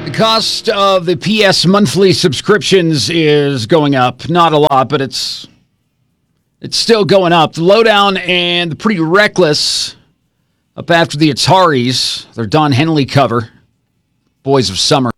The cost of the PS monthly subscriptions is going up. Not a lot, but it's still going up. The Lowdown and the Pretty Reckless up after the Ataris. Their Don Henley cover, Boys of Summer.